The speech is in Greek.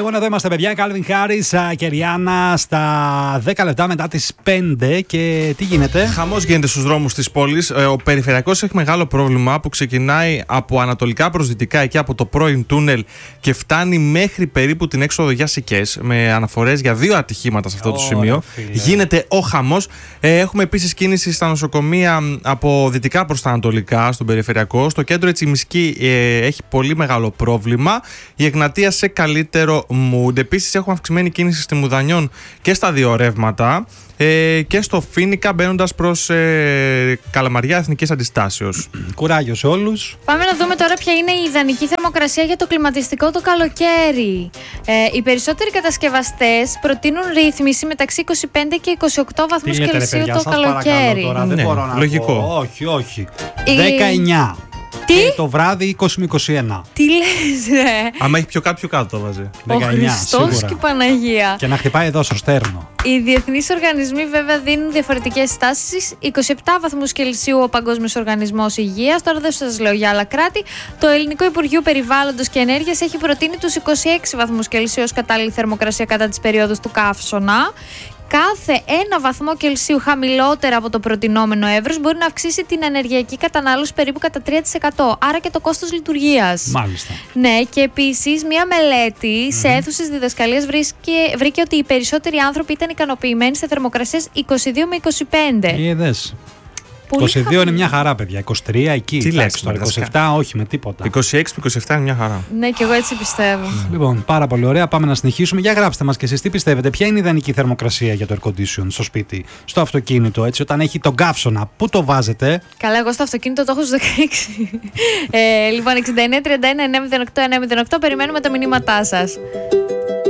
Λοιπόν, εδώ είμαστε, παιδιά. Calvin Harris και Rihanna στα 10 λεπτά μετά τις 5. Και τι γίνεται? Χαμός γίνεται στους δρόμους της πόλης. Ο περιφερειακός έχει μεγάλο πρόβλημα που ξεκινάει από ανατολικά προς δυτικά, εκεί από το πρώην τούνελ και φτάνει μέχρι περίπου την έξοδο για Σικές, με αναφορές για 2 ατυχήματα σε αυτό το σημείο. Γίνεται ο χαμός. Έχουμε επίσης κίνηση στα νοσοκομεία από δυτικά προς τα ανατολικά, στον περιφερειακό. Στο κέντρο η Τσιμισκή έχει πολύ μεγάλο πρόβλημα. Η Εγνατία σε καλύτερο mood. Επίσης έχουμε αυξημένη κίνηση στη Μουδανιών και στα 2 ρεύματα. Και στο Φοίνικα μπαίνοντας προς Καλαμαριά Εθνικής Αντιστάσεως. Κουράγιο σε όλους. Πάμε να δούμε τώρα ποια είναι η ιδανική θερμοκρασία για το κλιματιστικό το καλοκαίρι. Οι περισσότεροι κατασκευαστές προτείνουν ρύθμιση μεταξύ 25 και 28 βαθμούς Κελσίου το καλοκαίρι. Τώρα, δεν μπορώ να λογικό. πω. Όχι. 19. Τι? Και το βράδυ 20 με 21. Τι λες, ρε? Άμα έχει πιο κάτω το βάζει. 19, Ο Χριστός σίγουρα. και η Παναγία. Και να χτυπάει εδώ στο στέρνο. Οι διεθνείς οργανισμοί βέβαια δίνουν διαφορετικές στάσεις. 27 βαθμούς Κελσίου ο Παγκόσμιος Οργανισμός Υγείας. Τώρα δεν σας λέω για άλλα κράτη. Το Ελληνικό Υπουργείο Περιβάλλοντος και Ενέργειας έχει προτείνει τους 26 βαθμούς Κελσίου ως κατάλληλη θερμοκρασία κατά τις περιόδους του καύσωνα. Κάθε 1 βαθμό Κελσίου χαμηλότερα από το προτινόμενο εύρος μπορεί να αυξήσει την ενεργειακή κατανάλωση περίπου κατά 3%. Άρα και το κόστος λειτουργίας. Μάλιστα. Ναι, και επίσης μία μελέτη σε αίθουσες διδασκαλίας βρήκε ότι οι περισσότεροι άνθρωποι ήταν ικανοποιημένοι σε θερμοκρασίες 22 με 25. Είδες. Πολύ 22 είναι χαμηλή. μια χαρά, παιδιά. 23 εκεί. Τι Εντάξει, λέξεις, τώρα 27 όχι με τίποτα. 26 με 27 είναι μια χαρά. Ναι, και εγώ έτσι πιστεύω. Λοιπόν, πάρα πολύ ωραία. Πάμε να συνεχίσουμε. Για γράψτε μας και εσείς τι πιστεύετε. Ποια είναι η ιδανική θερμοκρασία για το air condition στο σπίτι, στο αυτοκίνητο, έτσι, όταν έχει τον καύσωνα. Πού το βάζετε? Καλά, εγώ στο αυτοκίνητο το έχω στους 16. Λοιπόν, 69 31 908 908. Περιμένουμε τα μηνύματά σας.